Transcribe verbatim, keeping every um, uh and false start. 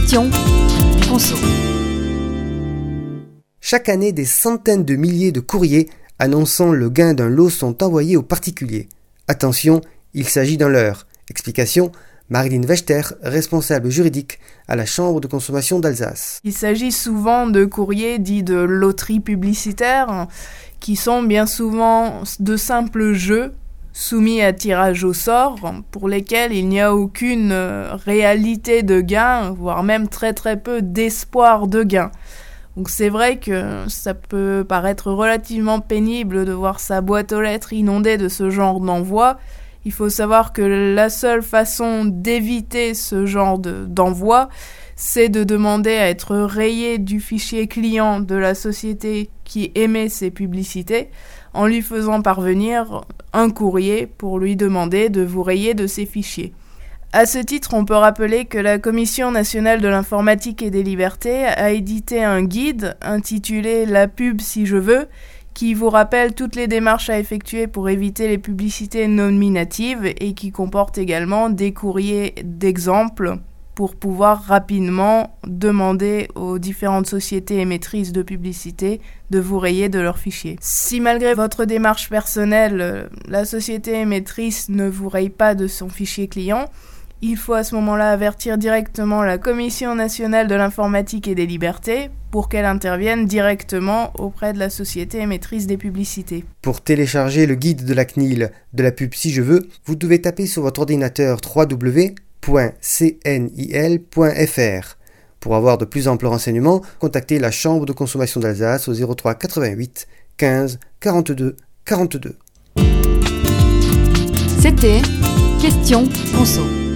Question Conso. Chaque année, des centaines de milliers de courriers annonçant le gain d'un lot sont envoyés aux particuliers. Attention, il s'agit d'un leurre. Explication, Marilyn Wechter, responsable juridique à la Chambre de consommation d'Alsace. Il s'agit souvent de courriers dits de loterie publicitaire, qui sont bien souvent de simples jeux soumis à tirage au sort, pour lesquels il n'y a aucune réalité de gain, voire même très très peu d'espoir de gain. Donc c'est vrai que ça peut paraître relativement pénible de voir sa boîte aux lettres inondée de ce genre d'envoi. Il faut savoir que la seule façon d'éviter ce genre de, d'envoi, c'est de demander à être rayé du fichier client de la société qui émet ces publicités, en lui faisant parvenir un courrier pour lui demander de vous rayer de ces fichiers. À ce titre, on peut rappeler que la Commission nationale de l'informatique et des libertés a édité un guide intitulé « La pub si je veux », qui vous rappelle toutes les démarches à effectuer pour éviter les publicités nominatives et qui comporte également des courriers d'exemples pour pouvoir rapidement demander aux différentes sociétés émettrices de publicité de vous rayer de leurs fichiers. Si malgré votre démarche personnelle, la société émettrice ne vous raye pas de son fichier client, il faut à ce moment-là avertir directement la Commission nationale de l'informatique et des libertés pour qu'elle intervienne directement auprès de la société émettrice des publicités. Pour télécharger le guide de la C N I L de la pub si je veux, vous devez taper sur votre ordinateur w w w point c n i l point f r. Pour avoir de plus amples renseignements, contactez la Chambre de consommation d'Alsace au zéro trois quatre-vingt-huit quinze quarante-deux quarante-deux. C'était Question Conso.